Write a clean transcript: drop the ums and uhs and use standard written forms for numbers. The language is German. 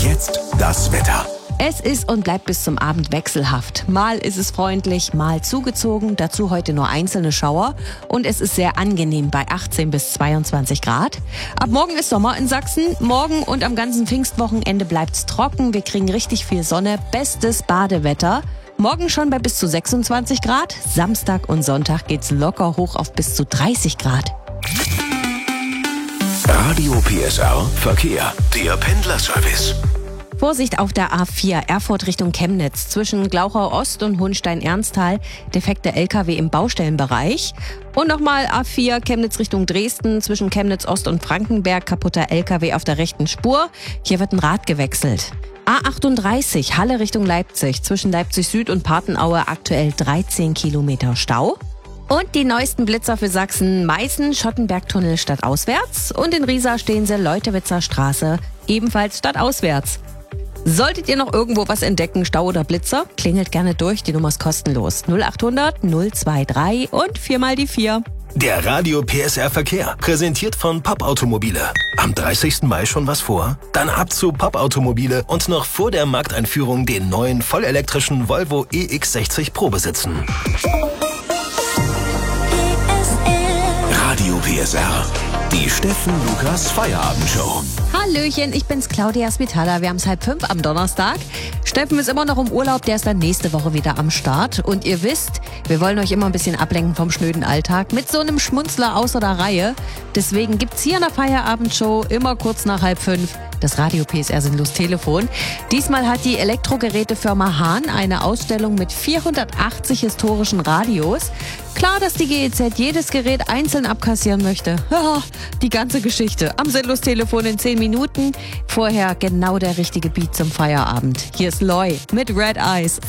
Jetzt das Wetter. Es ist und bleibt bis zum Abend wechselhaft. Mal ist es freundlich, mal zugezogen, dazu heute nur einzelne Schauer und es ist sehr angenehm bei 18 bis 22 Grad. Ab morgen ist Sommer in Sachsen. Morgen und am ganzen Pfingstwochenende bleibt's trocken. Wir kriegen richtig viel Sonne, bestes Badewetter. Morgen schon bei bis zu 26 Grad. Samstag und Sonntag geht's locker hoch auf bis zu 30 Grad. Radio PSR Verkehr. Der Pendlerservice. Vorsicht auf der A4 Erfurt Richtung Chemnitz zwischen Glauchau Ost und Hohenstein-Ernsthal. Defekte LKW im Baustellenbereich. Und nochmal A4 Chemnitz Richtung Dresden zwischen Chemnitz Ost und Frankenberg. Kaputter LKW auf der rechten Spur. Hier wird ein Rad gewechselt. A38 Halle Richtung Leipzig zwischen Leipzig Süd und Partenaue aktuell 13 Kilometer Stau. Und die neuesten Blitzer für Sachsen: Meißen, Schottenbergtunnel stadtauswärts und in Riesa stehen sie Leutewitzer Straße ebenfalls stadtauswärts. Solltet ihr noch irgendwo was entdecken, Stau oder Blitzer, klingelt gerne durch, die Nummer ist kostenlos. 0800 023 und 4 mal die 4. Der Radio PSR Verkehr, präsentiert von Popp Automobile. Am 30. Mai schon was vor? Dann ab zu Popp Automobile und noch vor der Markteinführung den neuen vollelektrischen Volvo EX60 Pro besitzen. Radio PSR, die Steffen Lukas Feierabendshow. Hallöchen, ich bin's Claudia Spitaler. Wir haben's 4:30 am Donnerstag. Steffen ist immer noch im Urlaub, der ist dann nächste Woche wieder am Start. Und ihr wisst, wir wollen euch immer ein bisschen ablenken vom schnöden Alltag mit so einem Schmunzler außer der Reihe. Deswegen gibt's hier in der Feierabendshow immer kurz nach 4:30 das Radio PSR Sinnlos Telefon. Diesmal hat die Elektrogerätefirma Hahn eine Ausstellung mit 480 historischen Radios. Klar, dass die GEZ jedes Gerät einzeln abkassieren möchte. Ja, die ganze Geschichte am Sinnlos Telefon in 10 Minuten. Vorher genau der richtige Beat zum Feierabend. Hier ist Loy mit Red Eyes.